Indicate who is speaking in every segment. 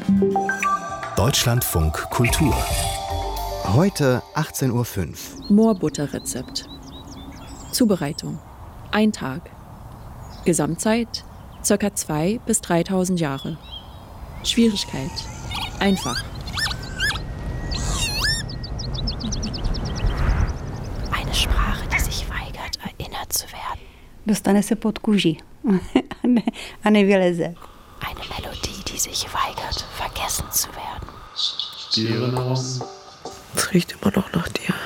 Speaker 1: Deutschlandfunk Kultur. Heute 18:05 Uhr.
Speaker 2: Moorbutterrezept. Zubereitung: 1 Tag. Gesamtzeit: ca. 2.000 bis 3.000 Jahre. Schwierigkeit: einfach.
Speaker 3: Eine Sprache, die sich weigert, erinnert zu werden.
Speaker 4: Dostane se pod kůži a nevyleze.
Speaker 3: Eine Melodie, die sich weigert, vergessen zu werden.
Speaker 5: Die Erinnerung.
Speaker 6: Es riecht immer noch nach dir.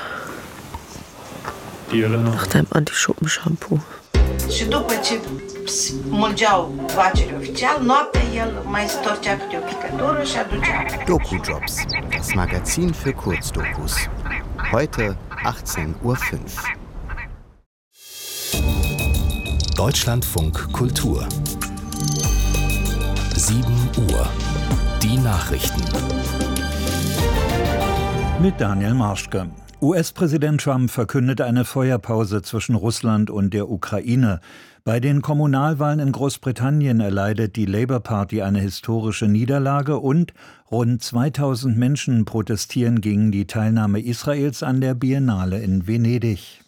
Speaker 5: Die Erinnerung.
Speaker 6: Nach deinem Anti-Schuppen-Shampoo.
Speaker 7: Și după ce smulgeau vacile oficial, noaptea el mai storcea câte o picătură și aducea.
Speaker 1: Doku-Jobs, das Magazin für Kurzdokus. Heute 18:05 Uhr. Deutschlandfunk Kultur. 7 Uhr. Die Nachrichten.
Speaker 8: Mit Daniel Marschke. US-Präsident Trump verkündet eine Feuerpause zwischen Russland und der Ukraine. Bei den Kommunalwahlen in Großbritannien erleidet die Labour Party eine historische Niederlage und rund 2000 Menschen protestieren gegen die Teilnahme Israels an der Biennale in Venedig.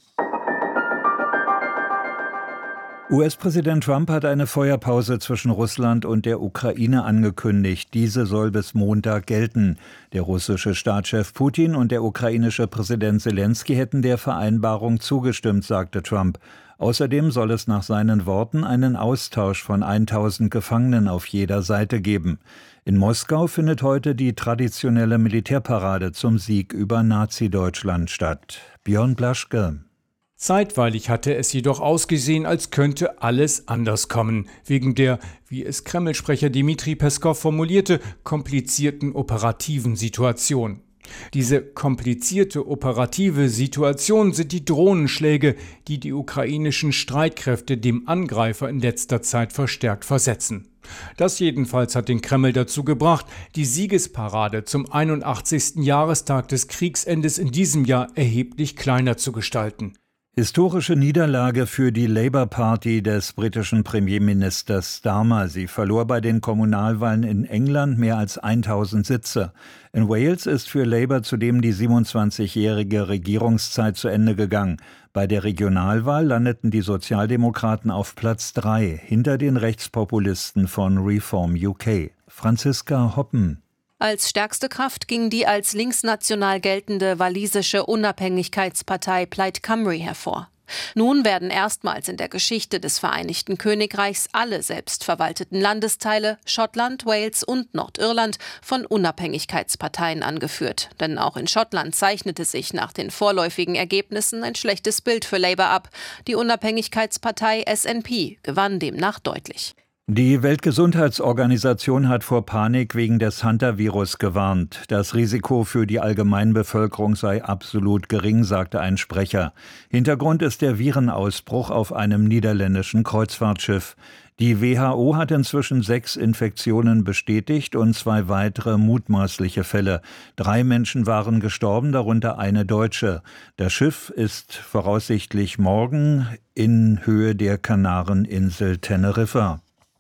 Speaker 8: US-Präsident Trump hat eine Feuerpause zwischen Russland und der Ukraine angekündigt. Diese soll bis Montag gelten. Der russische Staatschef Putin und der ukrainische Präsident Selenskyj hätten der Vereinbarung zugestimmt, sagte Trump. Außerdem soll es nach seinen Worten einen Austausch von 1000 Gefangenen auf jeder Seite geben. In Moskau findet heute die traditionelle Militärparade zum Sieg über Nazi-Deutschland statt. Björn Blaschke.
Speaker 9: Zeitweilig hatte es jedoch ausgesehen, als könnte alles anders kommen, wegen der, wie es Kreml-Sprecher Dmitri Peskow formulierte, komplizierten operativen Situation. Diese komplizierte operative Situation sind die Drohnenschläge, die die ukrainischen Streitkräfte dem Angreifer in letzter Zeit verstärkt versetzen. Das jedenfalls hat den Kreml dazu gebracht, die Siegesparade zum 81. Jahrestag des Kriegsendes in diesem Jahr erheblich kleiner zu gestalten.
Speaker 8: Historische Niederlage für die Labour Party des britischen Premierministers Starmer. Sie verlor bei den Kommunalwahlen in England mehr als 1000 Sitze. In Wales ist für Labour zudem die 27-jährige Regierungszeit zu Ende gegangen. Bei der Regionalwahl landeten die Sozialdemokraten auf Platz 3, hinter den Rechtspopulisten von Reform UK. Franziska Hoppen.
Speaker 10: Als stärkste Kraft ging die als linksnational geltende walisische Unabhängigkeitspartei Plaid Cymru hervor. Nun werden erstmals in der Geschichte des Vereinigten Königreichs alle selbstverwalteten Landesteile, Schottland, Wales und Nordirland, von Unabhängigkeitsparteien angeführt. Denn auch in Schottland zeichnete sich nach den vorläufigen Ergebnissen ein schlechtes Bild für Labour ab. Die Unabhängigkeitspartei SNP gewann demnach deutlich.
Speaker 8: Die Weltgesundheitsorganisation hat vor Panik wegen des Hunter-Virus gewarnt. Das Risiko für die Allgemeinbevölkerung sei absolut gering, sagte ein Sprecher. Hintergrund ist der Virenausbruch auf einem niederländischen Kreuzfahrtschiff. Die WHO hat inzwischen 6 Infektionen bestätigt und 2 weitere mutmaßliche Fälle. 3 Menschen waren gestorben, darunter eine Deutsche. Das Schiff ist voraussichtlich morgen in Höhe der Kanareninsel Teneriffa.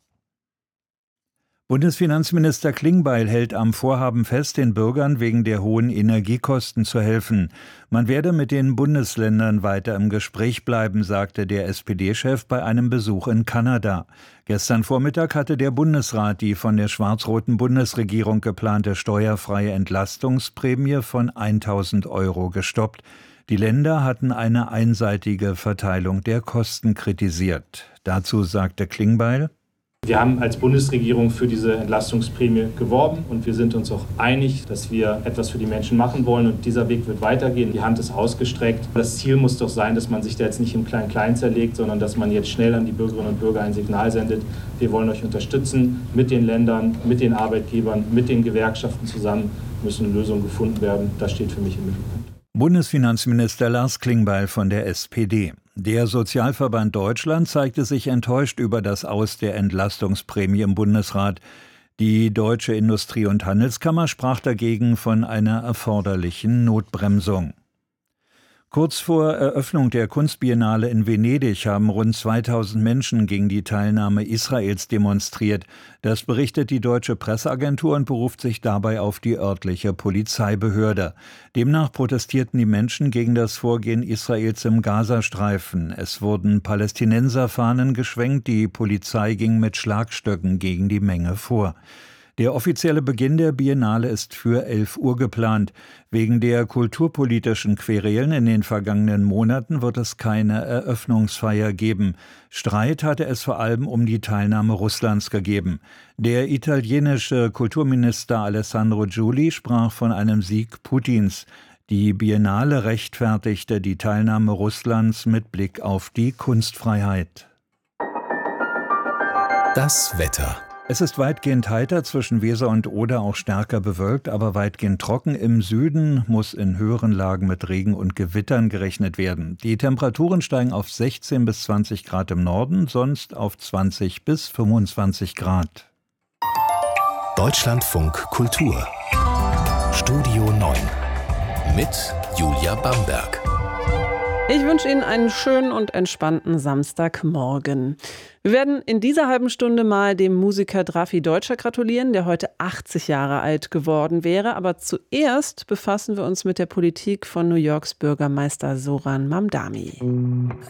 Speaker 8: Bundesfinanzminister Klingbeil hält am Vorhaben fest, den Bürgern wegen der hohen Energiekosten zu helfen. Man werde mit den Bundesländern weiter im Gespräch bleiben, sagte der SPD-Chef bei einem Besuch in Kanada. Gestern Vormittag hatte der Bundesrat die von der schwarz-roten Bundesregierung geplante steuerfreie Entlastungsprämie von 1.000 € gestoppt. Die Länder hatten eine einseitige Verteilung der Kosten kritisiert. Dazu sagte Klingbeil:
Speaker 11: Wir haben als Bundesregierung für diese Entlastungsprämie geworben und wir sind uns auch einig, dass wir etwas für die Menschen machen wollen und dieser Weg wird weitergehen. Die Hand ist ausgestreckt. Das Ziel muss doch sein, dass man sich da jetzt nicht im Klein-Klein zerlegt, sondern dass man jetzt schnell an die Bürgerinnen und Bürger ein Signal sendet. Wir wollen euch unterstützen mit den Ländern, mit den Arbeitgebern, mit den Gewerkschaften zusammen müssen Lösungen gefunden werden. Das steht für mich im Mittelpunkt.
Speaker 8: Bundesfinanzminister Lars Klingbeil von der SPD. Der Sozialverband Deutschland zeigte sich enttäuscht über das Aus der Entlastungsprämie im Bundesrat. Die Deutsche Industrie- und Handelskammer sprach dagegen von einer erforderlichen Notbremsung. Kurz vor Eröffnung der Kunstbiennale in Venedig haben rund 2000 Menschen gegen die Teilnahme Israels demonstriert. Das berichtet die deutsche Presseagentur und beruft sich dabei auf die örtliche Polizeibehörde. Demnach protestierten die Menschen gegen das Vorgehen Israels im Gazastreifen. Es wurden Palästinenserfahnen geschwenkt, die Polizei ging mit Schlagstöcken gegen die Menge vor. Der offizielle Beginn der Biennale ist für 11 Uhr geplant. Wegen der kulturpolitischen Querelen in den vergangenen Monaten wird es keine Eröffnungsfeier geben. Streit hatte es vor allem um die Teilnahme Russlands gegeben. Der italienische Kulturminister Alessandro Giuli sprach von einem Sieg Putins. Die Biennale rechtfertigte die Teilnahme Russlands mit Blick auf die Kunstfreiheit.
Speaker 5: Das Wetter.
Speaker 8: Es ist weitgehend heiter, zwischen Weser und Oder auch stärker bewölkt, aber weitgehend trocken. Im Süden muss in höheren Lagen mit Regen und Gewittern gerechnet werden. Die Temperaturen steigen auf 16 bis 20 Grad im Norden, sonst auf 20 bis 25 Grad.
Speaker 5: Deutschlandfunk Kultur. Studio 9 mit Julia Bamberg.
Speaker 12: Ich wünsche Ihnen einen schönen und entspannten Samstagmorgen. Wir werden in dieser halben Stunde mal dem Musiker Drafi Deutscher gratulieren, der heute 80 Jahre alt geworden wäre. Aber zuerst befassen wir uns mit der Politik von New Yorks Bürgermeister Zoran Mamdani.